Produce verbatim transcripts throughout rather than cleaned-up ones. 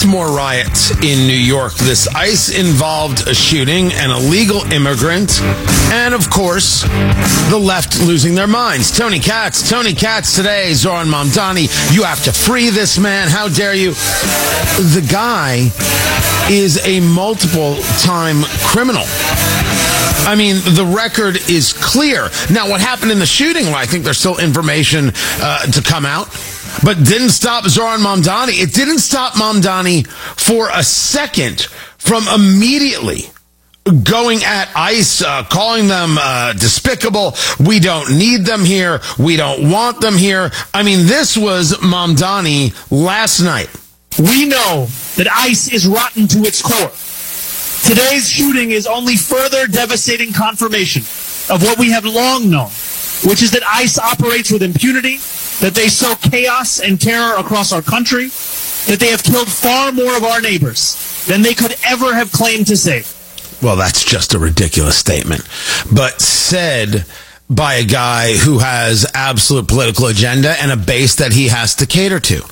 expect more riots in New York. This ICE-involved shooting, an illegal immigrant, and, of course, the left losing their minds. Tony Katz, Tony Katz today, Zoran Mamdani, you have to free this man. How dare you? The guy is a multiple-time criminal. I mean, the record is clear. Now, what happened in the shooting, well, I think there's still information uh, to come out, but didn't stop Zoran Mamdani. It didn't stop Mamdani for a second from immediately going at ICE, uh, calling them uh, despicable. We don't need them here. We don't want them here. I mean, this was Mamdani last night. We know that ICE is rotten to its core. Today's shooting is only further devastating confirmation of what we have long known, which is that ICE operates with impunity, that they sow chaos and terror across our country, that they have killed far more of our neighbors than they could ever have claimed to save. Well, that's just a ridiculous statement, but said by a guy who has absolute political agenda and a base that he has to cater to.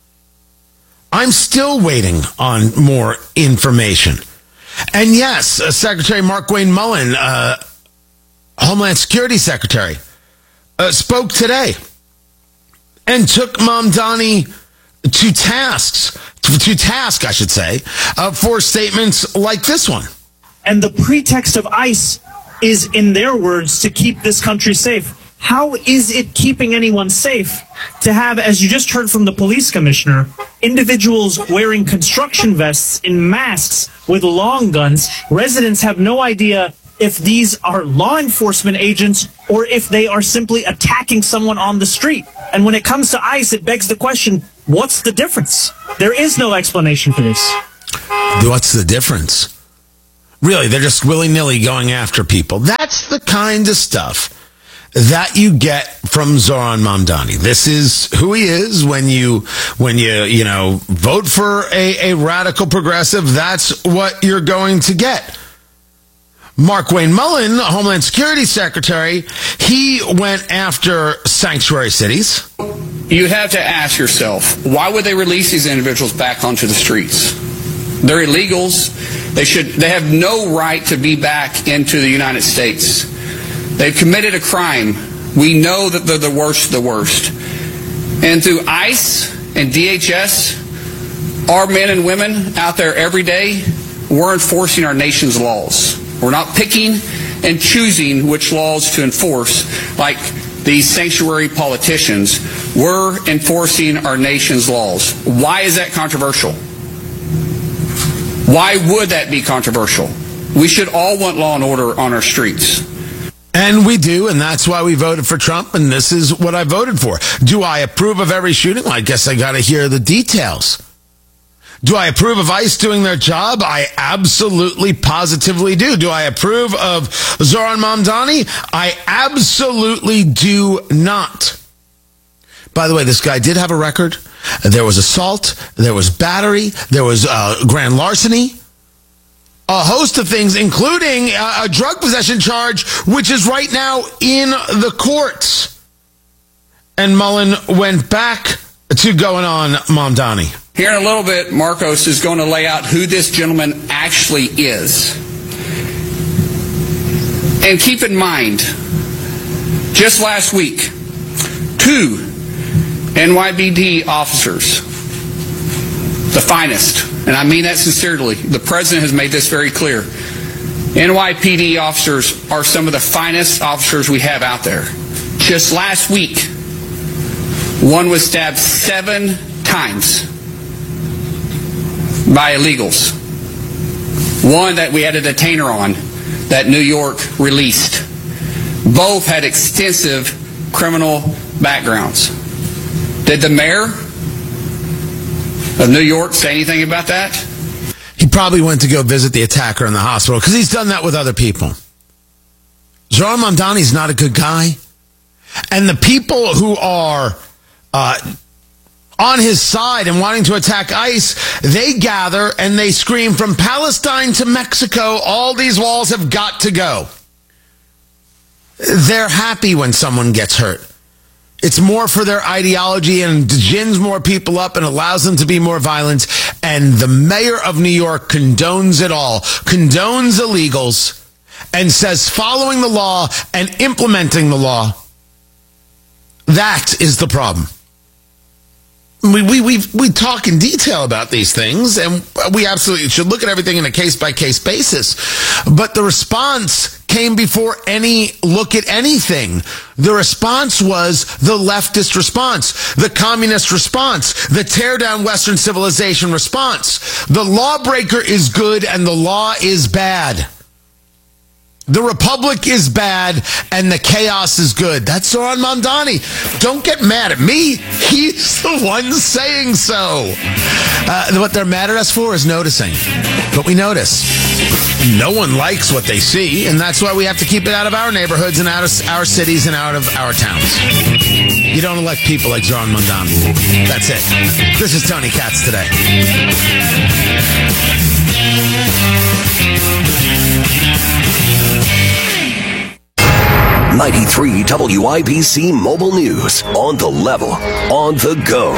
I'm still waiting on more information. And yes, uh, Secretary Markwayne Mullin, uh, Homeland Security Secretary, uh, spoke today and took Mamdani to tasks, to, to task, I should say, uh, for statements like this one. And the pretext of ICE is, in their words, to keep this country safe. How is it keeping anyone safe to have, as you just heard from the police commissioner, individuals wearing construction vests in masks with long guns? Residents have no idea if these are law enforcement agents or if they are simply attacking someone on the street. And when it comes to ICE, it begs the question, what's the difference? There is no explanation for this. What's the difference? Really, they're just willy-nilly going after people. That's the kind of stuff that you get from Zoran Mamdani. This is who he is when you, when you, you know, vote for a, a radical progressive. That's what you're going to get. Markwayne Mullin, Homeland Security Secretary, he went after sanctuary cities. You have to ask yourself, why would they release these individuals back onto the streets? They're illegals. They should, they have no right to be back into the United States. They've committed a crime. We know that they're the worst of the worst. And through ICE and D H S, our men and women out there every day, we're enforcing our nation's laws. We're not picking and choosing which laws to enforce like these sanctuary politicians. We're enforcing our nation's laws. Why is that controversial? Why would that be controversial? We should all want law and order on our streets. And we do, and that's why we voted for Trump, and this is what I voted for. Do I approve of every shooting? Well, I guess I got to hear the details. Do I approve of ICE doing their job? I absolutely, positively do. Do I approve of Zoran Mamdani? I absolutely do not. By the way, this guy did have a record. There was assault, there was battery, there was uh, grand larceny. A host of things, including a drug possession charge, which is right now in the courts. And Mullin went back to going on Mamdani. Here in a little bit, Marcos is going to lay out who this gentleman actually is. And keep in mind, just last week, two N Y P D officers, the finest, and I mean that sincerely. The president has made this very clear. N Y P D officers are some of the finest officers we have out there. Just last week, one was stabbed seven times by illegals. One that we had a detainer on that New York released. Both had extensive criminal backgrounds. Did the mayor of New York say anything about that? He probably went to go visit the attacker in the hospital because he's done that with other people. Zoran Mamdani's not a good guy. And the people who are uh, on his side and wanting to attack ICE, they gather and they scream, from Palestine to Mexico, all these walls have got to go. They're happy when someone gets hurt. It's more for their ideology and gins more people up and allows them to be more violent. And the mayor of New York condones it all, condones illegals, and says following the law and implementing the law, that is the problem. We we we we talk in detail about these things, and we absolutely should look at everything in a case-by-case basis. But the response came before any look at anything. The response was the leftist response, the communist response, the tear-down Western civilization response. The lawbreaker is good and the law is bad. The republic is bad and the chaos is good. That's Zohran Mamdani. Don't get mad at me. He's the one saying so. Uh, what they're mad at us for is noticing. But we notice. No one likes what they see, and that's why we have to keep it out of our neighborhoods and out of our cities and out of our towns. You don't elect people like Zohran Mamdani. That's it. This is Tony Katz today. ninety-three W I B C Mobile News. On the level. On the go.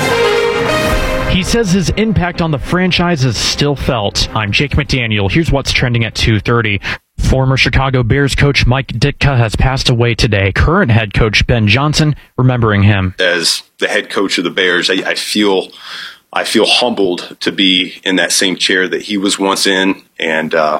He says his impact on the franchise is still felt. I'm Jake McDaniel. Here's what's trending at two thirty. Former Chicago Bears coach Mike Ditka has passed away today. Current head coach Ben Johnson remembering him. As the head coach of the Bears, I, I feel I feel humbled to be in that same chair that he was once in, and uh,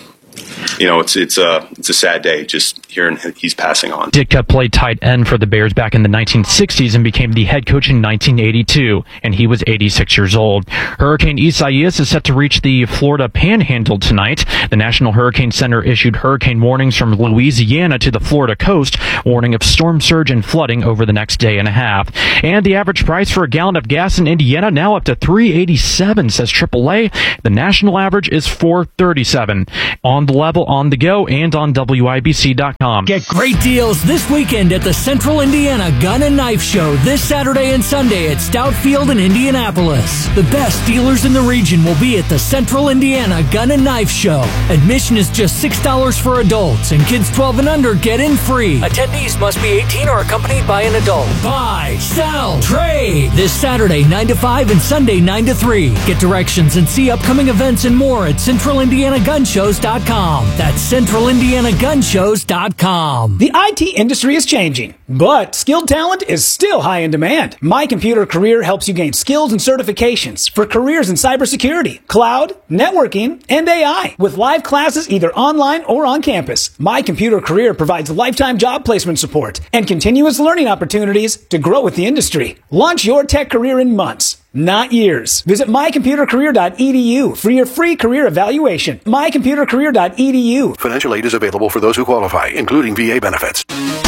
you know, it's it's a it's a sad day just hearing he's passing on. Ditka played tight end for the Bears back in the nineteen sixties and became the head coach in nineteen eighty-two, and he was eighty-six years old. Hurricane Isaias is set to reach the Florida Panhandle tonight. The National Hurricane Center issued hurricane warnings from Louisiana to the Florida coast, warning of storm surge and flooding over the next day and a half. And the average price for a gallon of gas in Indiana now up to three eighty-seven, says triple A. The national average is four thirty-seven. On the level, on the go, and on W I B C dot com. Get great deals this weekend at the Central Indiana Gun and Knife Show this Saturday and Sunday at Stout Field in Indianapolis. The best dealers in the region will be at the Central Indiana Gun and Knife Show. Admission is just six dollars for adults, and kids twelve and under get in free. Attendees must be eighteen or accompanied by an adult. Buy, sell, trade. This Saturday nine to five and Sunday nine to three. Get directions and see upcoming events and more at central indiana gun shows dot com. That's central indiana gun shows dot com. The I T industry is changing, but skilled talent is still high in demand. My Computer Career helps you gain skills and certifications for careers in cybersecurity, cloud, networking, and A I. With live classes either online or on campus, My Computer Career provides lifetime job placement support and continuous learning opportunities to grow with the industry. Launch your tech career in months, not years. Visit my computer career dot e d u for your free career evaluation. my computer career dot e d u. Financial aid is available for those who qualify, including V A benefits.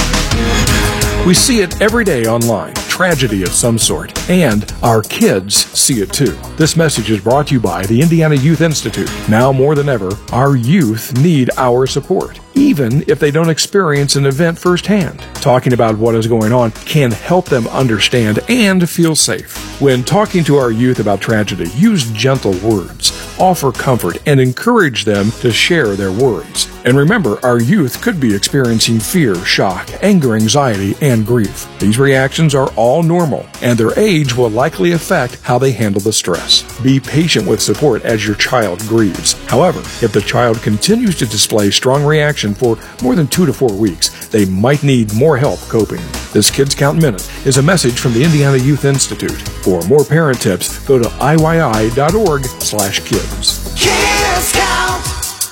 We see it every day online, tragedy of some sort, and our kids see it too. This message is brought to you by the Indiana Youth Institute. Now more than ever, our youth need our support, even if they don't experience an event firsthand. Talking about what is going on can help them understand and feel safe. When talking to our youth about tragedy, use gentle words, offer comfort, and encourage them to share their worries. And remember, our youth could be experiencing fear, shock, anger, anxiety, and grief. These reactions are all normal, and their age will likely affect how they handle the stress. Be patient with support as your child grieves. However, if the child continues to display strong reaction for more than two to four weeks, they might need more help coping. This Kids Count Minute is a message from the Indiana Youth Institute. For more parent tips, go to i y i dot org slash kids. Kids count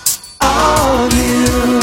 on you.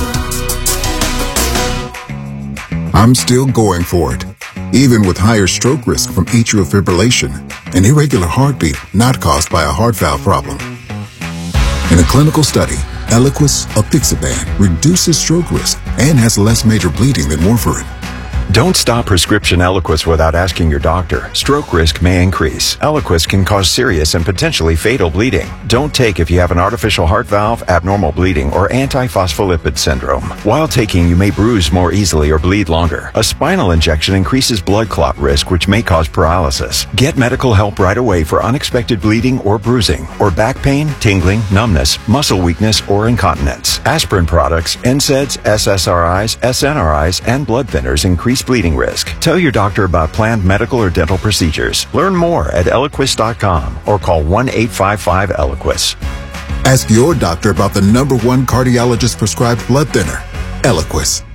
I'm still going for it, even with higher stroke risk from atrial fibrillation, an irregular heartbeat not caused by a heart valve problem. In a clinical study, Eliquis apixaban reduces stroke risk and has less major bleeding than warfarin. Don't stop prescription Eliquis without asking your doctor. Stroke risk may increase. Eliquis can cause serious and potentially fatal bleeding. Don't take if you have an artificial heart valve, abnormal bleeding, or antiphospholipid syndrome. While taking, you may bruise more easily or bleed longer. A spinal injection increases blood clot risk, which may cause paralysis. Get medical help right away for unexpected bleeding or bruising, or back pain, tingling, numbness, muscle weakness, or incontinence. Aspirin products, N SAIDs, S S R Is, S N R Is, and blood thinners increase increased bleeding risk. Tell your doctor about planned medical or dental procedures. Learn more at Eliquis dot com or call one eight five five Eliquis. Ask your doctor about the number one cardiologist prescribed blood thinner, Eliquis.